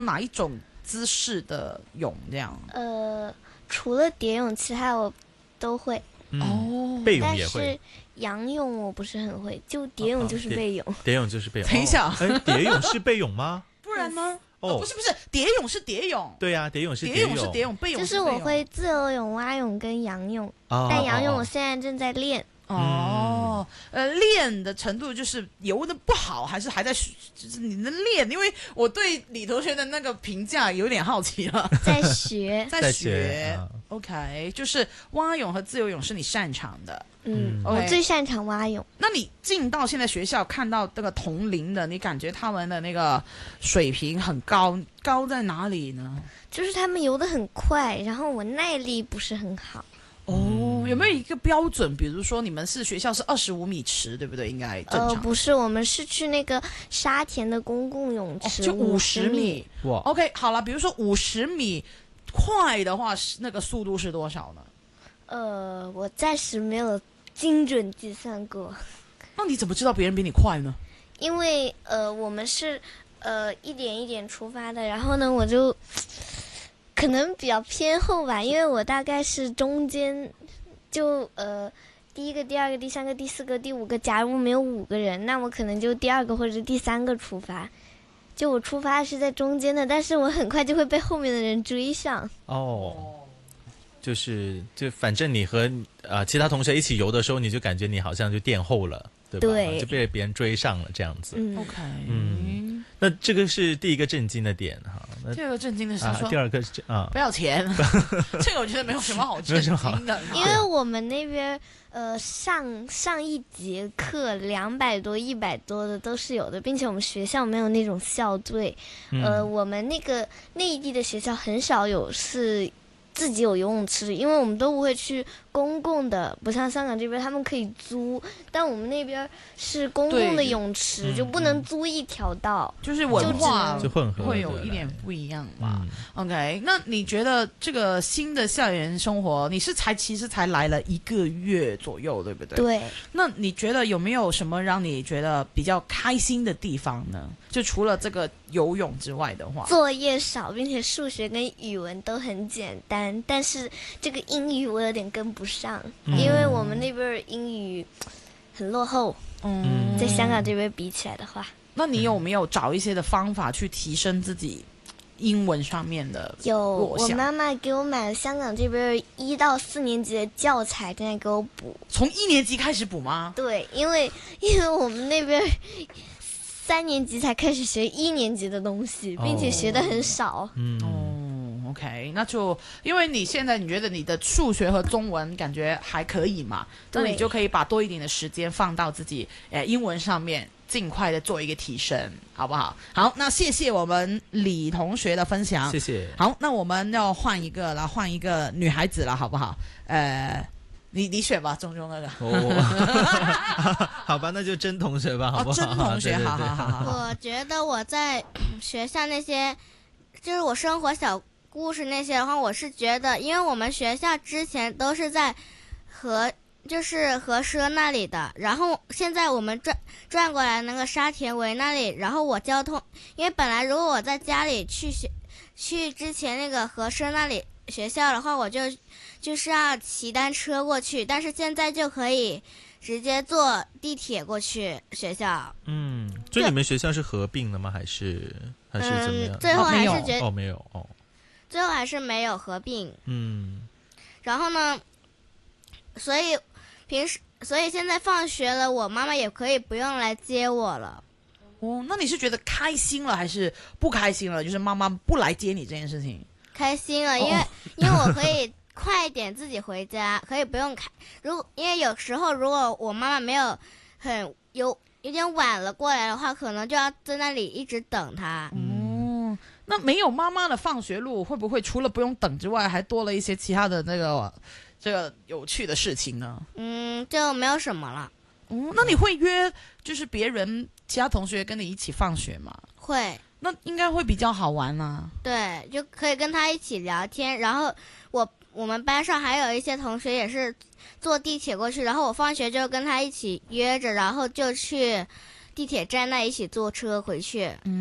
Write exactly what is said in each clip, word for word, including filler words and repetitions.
哪一种姿势的泳这样？ 呃，除了蝶泳，其他我都会。 嗯、 哦， 背泳但也会是。仰泳我不是很会，就蝶泳就是背泳。 蝶泳就是背泳。 等一下， 哎、哦，蝶泳是背泳吗？ 不然呢？ 哦， 哦不是不是，蝶泳是蝶泳。 对呀、啊，蝶泳是蝶泳是蝶泳，背泳就是我会自由泳、蛙泳跟仰泳， 哦、 但仰泳我现在正在练。 哦，呃，练的程度就是游的不好，还是还在就是你能练？因为我对李同学的那个评价有点好奇了。 在学， 在学。 啊、 OK， 就是蛙泳和自由泳是你擅长的。 嗯， 嗯我最擅长蛙泳。 那你进到现在学校，看到这个同龄的，你感觉他们的那个水平很高，高在哪里呢？ 就是他们游得很快，然后我耐力不是很好。 哦，有没有一个标准？比如说你们是学校是二十五米池，对不对？应该正常。 呃，不是，我们是去那个沙田的公共泳池， 哦、就五十米。 哇 ，OK， 好了，比如说五十米，快的话，那个速度是多少呢？ 呃，我暂时没有精准计算过。 那你怎么知道别人比你快呢？ 因为呃，我们是呃一点一点出发的，然后呢，我就。可能比较偏后吧，因为我大概是中间，就呃第一个、第二个、第三个、第四个、第五个，假如没有五个人，那我可能就第二个或者第三个出发。就我出发是在中间的，但是我很快就会被后面的人追上。 哦，就是就反正你和呃其他同学一起游的时候，你就感觉你好像就垫后了，对吧？ 对， 就被别人追上了这样子。 嗯 OK， 嗯，那这个是第一个震惊的点哈。 第二个震惊的是说， 啊、第二个是啊， 不要钱，这个我觉得没有什么好震惊的， 因为我们那边呃上上一节课两百多、一百多的都是有的，并且我们学校没有那种校队， 嗯、 呃，我们那个内地的学校很少有是自己有游泳池，因为我们都不会去公共的，不像香港这边他们可以租，但我们那边是公共的泳池，就不能租一条道， 就是文化就混合会有一点不一样吧。嗯、OK， 那你觉得这个新的校园生活，你是才其实才来了一个月左右，对不对？ 对。 那你觉得有没有什么让你觉得比较开心的地方呢？就除了这个游泳之外的话， 作业少，并且数学跟语文都很简单，但是这个英语我有点跟不上，嗯、因为我们那边英语很落后，嗯，在香港这边比起来的话。 那你有没有找一些的方法去提升自己英文上面的？ 有，我妈妈给我买了香港这边一到四年级的教材，正在给我补。 从一年级开始补吗？ 对，因为因为我们那边三年级才开始学一年级的东西，并且学的很少。 嗯哦 ，OK， 那就因为你现在你觉得你的数学和中文感觉还可以嘛，那你就可以把多一点的时间放到自己呃英文上面，尽快的做一个提升，好不好？好，那谢谢我们李同学的分享， 谢谢。 好，那我们要换一个了，换一个女孩子了，好不好？呃。你你选吧，中中那个。 哦，好吧，那就甄同学吧，好不好？ 甄、哦、同学， 对对对好好好好。 我觉得我在学校那些，就是我生活小故事那些的话，我是觉得，因为我们学校之前都是在和就是和奢那里的，然后现在我们转转过来那个沙田围那里，然后我交通，因为本来如果我在家里去学去之前那个和奢那里学校的话，我就。就是要骑单车过去，但是现在就可以直接坐地铁过去学校。 嗯，所以你们学校是合并了吗？还是还是怎么样？ 嗯、最后还是觉得哦没有哦， 最后还是没有合并。 嗯， 然后呢，所以平时所以现在放学了，我妈妈也可以不用来接我了。 哦，那你是觉得开心了还是不开心了？就是妈妈不来接你这件事情。 开心了，因为、哦、因为我可以。快一点自己回家，可以不用开。如果因为有时候如果我妈妈没有很有有点晚了过来的话，可能就要在那里一直等她。 嗯，那没有妈妈的放学路，会不会除了不用等之外，还多了一些其他的那个这个有趣的事情呢？ 嗯，就没有什么了。 嗯，那你会约就是别人其他同学跟你一起放学吗？ 会。 那应该会比较好玩啊。 对，就可以跟他一起聊天，然后我。我们班上还有一些同学也是坐地铁过去，然后我放学就跟他一起约着，然后就去地铁站那一起坐车回去。 嗯，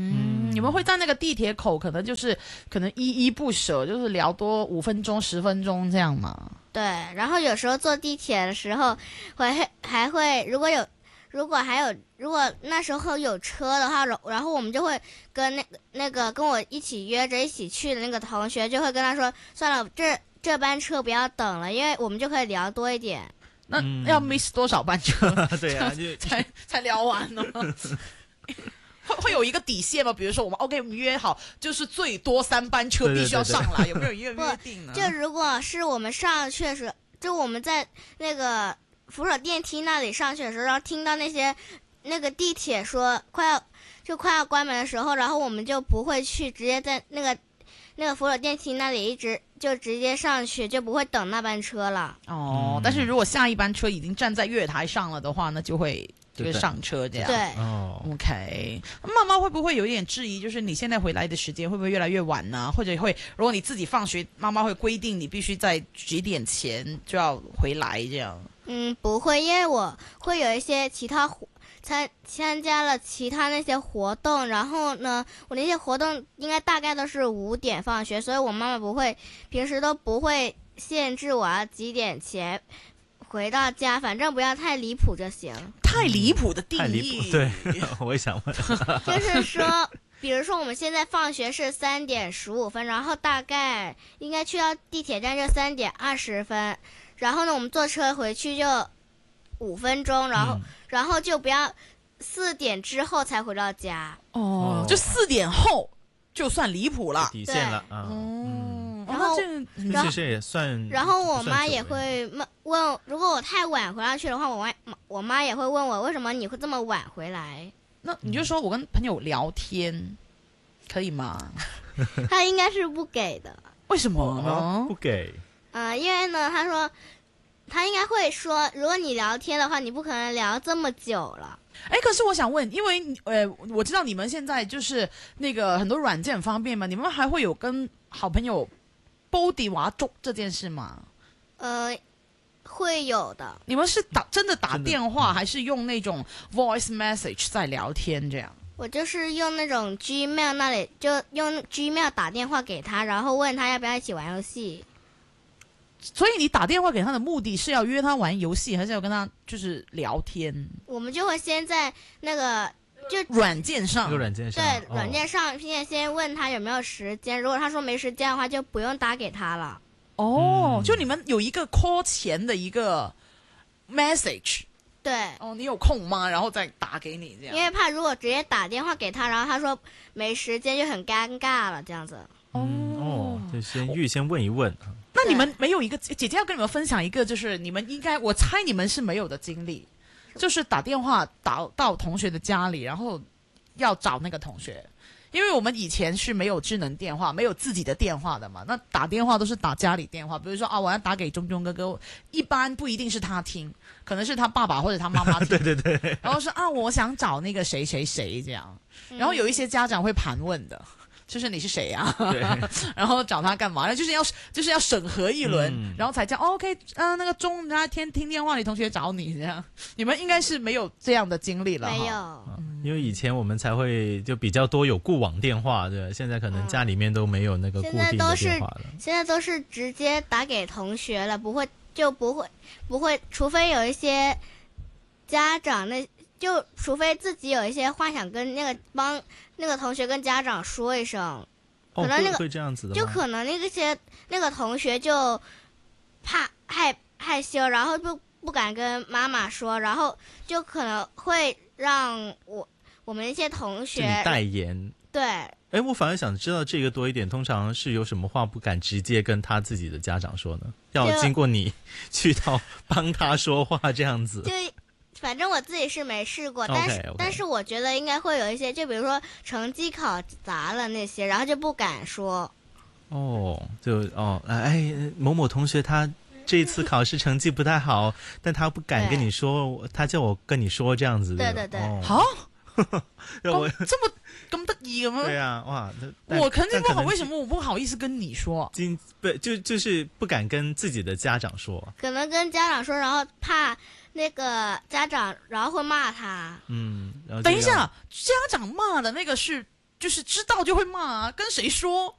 嗯，你们会在那个地铁口，可能就是可能依依不舍，就是聊多五分钟、十分钟这样嘛。 对，然后有时候坐地铁的时候，会还会如果有如果还有如果那时候有车的话，然后我们就会跟那个那个跟我一起约着一起去的那个同学，就会跟他说，算了，这这班车不要等了，因为我们就可以聊多一点。 那要 miss 多少班车？ 对啊，就才才聊完呢。会会有一个底线吗？比如说我们 OK，我们约好就是最多三班车必须要上来，有没有一个约定呢？ 就如果是我们上去的时候，就我们在那个扶手电梯那里上去的时候，然后听到那些那个地铁说快要就快要关门的时候，然后我们就不会去，直接在那个那个扶手电梯那里一直就直接上去，就不会等那班车了。 哦，嗯、但是如果下一班车已经站在月台上了的话，那就会。就是上车这样， 对， 哦 ，OK。妈妈会不会有一点质疑？就是你现在回来的时间会不会越来越晚呢？或者会，如果你自己放学，妈妈会规定你必须在几点前就要回来这样？ 嗯，不会，因为我会有一些其他活参参加了其他那些活动，然后呢，我那些活动应该大概都是五点放学，所以我妈妈不会，平时都不会限制我要几点前回到家，反正不要太离谱就行。 太离谱的定义， 太离谱，对，我也想问， 就是说，比如说我们现在放学是三点十五分，然后大概应该去到地铁站就三点二十分，然后呢，我们坐车回去就五分钟，然后、嗯、然后就不要四点之后才回到家。 哦，就四点后就算离谱了， 底线了啊。 嗯。 然后， 然后其实也算。 然后我妈也会问，如果我太晚回上去的话，我妈我妈也会问我为什么你会这么晚回来。 那你就说我跟朋友聊天，可以吗？ 她应该是不给的。 为什么呢？ 哦、不给。 呃，因为呢，她说，她应该会说，如果你聊天的话，你不可能聊这么久了。 哎，可是我想问，因为呃，我知道你们现在就是那个很多软件很方便嘛，你们还会有跟好朋友煲底娃粥这件事吗？ 呃，会有的。 你们是打真的打电话，还是用那种 voice message 在聊天这样？ 我就是用那种 Gmail 那里，就用 Gmail 打电话给他，然后问他要不要一起玩游戏。 所以你打电话给他的目的是要约他玩游戏，还是要跟他就是聊天？ 我们就会先在那个就软件上， 那个软件上， 对，哦、软件上先先问他有没有时间，如果他说没时间的话，就不用打给他了。 哦， 嗯、 就你们有一个 call 前的一个 message。 对。 哦，你有空吗？然后再打给你这样。 因为怕如果直接打电话给他，然后他说没时间，就很尴尬了，这样子。 嗯、哦，就先预先问一问。 那你们没有一个姐姐要跟你们分享一个，就是你们应该，我猜你们是没有的经历，就是打电话打到同学的家里，然后要找那个同学，因为我们以前是没有智能电话，没有自己的电话的嘛，那打电话都是打家里电话，比如说啊，我要打给钟钟哥哥，一般不一定是他听，可能是他爸爸或者他妈妈听， 对对对， 然后说啊，我想找那个谁谁谁这样，然后有一些家长会盘问的。就是你是谁呀、啊？然后找他干嘛？就是要就是要审核一轮，嗯、然后才叫、哦、OK， 嗯、呃，那个钟那天听电话里同学找你这样，你们应该是没有这样的经历了， 没有、 嗯，因为以前我们才会就比较多有固网电话，对，现在可能家里面都没有那个固定的电话了。 现在都是, 现在都是直接打给同学了，不会就不会不会，除非有一些家长那。就除非自己有一些话想跟那个帮那个同学跟家长说一声，可能那个、 哦、会, 会这样子的吗？ 就可能那个些那个同学就怕害害羞，然后就不敢跟妈妈说，然后就可能会让我我们那些同学代言。 对， 哎，我反而想知道这个多一点，通常是有什么话不敢直接跟他自己的家长说呢？要经过你去到帮他说话这样子。 就反正我自己是没试过，但是 okay, okay. 但是我觉得应该会有一些，就比如说成绩考砸了那些，然后就不敢说。 哦，就哦，哎，某某同学他这次考试成绩不太好，但他不敢跟你说，他叫我跟你说这样子。 对对对。 好、 哦，我这么咁得意嘅咩？ 对啊，哇， 我成绩不好，为什么我不好意思跟你说？ 今不就就是不敢跟自己的家长说， 可能跟家长说，然后怕。那个家长，然后会骂他。 嗯，然后等一下，家长骂的那个是就是知道就会骂啊，跟谁说？